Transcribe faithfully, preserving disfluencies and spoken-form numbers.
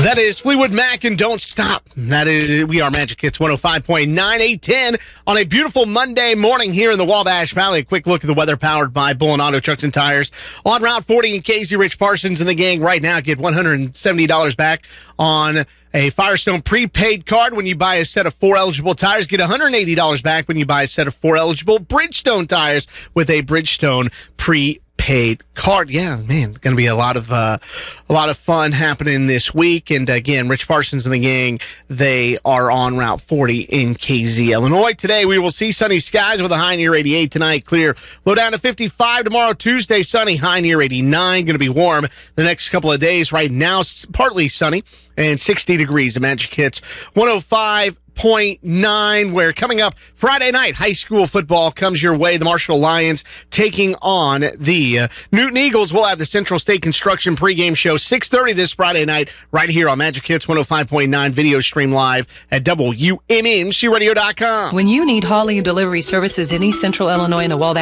That is Fleetwood Mac and Don't Stop. That is, we are Magic Hits one oh five point nine, eight ten on a beautiful Monday morning here in the Wabash Valley. A quick look at the weather powered by Bull and Auto Trucks and Tires. On Route forty in Casey, Rich Parsons and the gang right now get one hundred seventy dollars back on a Firestone prepaid card when you buy a set of four eligible tires. Get one hundred eighty dollars back when you buy a set of four eligible Bridgestone tires with a Bridgestone prepaid paid card. Yeah, man, going to be a lot of uh, a lot of fun happening this week. And again, Rich Parsons and the gang, they are on Route forty in K Z, Illinois. Today we will see sunny skies with a high near eighty-eight. Tonight, clear, low down to fifty-five. Tomorrow, Tuesday, sunny, high near eighty-nine. Going to be warm the next couple of days. Right now, partly sunny and sixty degrees. The Magic Hits one oh five point nine, where coming up Friday night, high school football comes your way. The Marshall Lions taking on the uh, Newton Eagles. We'll have the Central State Construction pregame show six thirty this Friday night right here on Magic Hits one oh five point nine, video stream live at W M M C radio dot com. When you need hauling and delivery services in East Central Illinois and the Wabash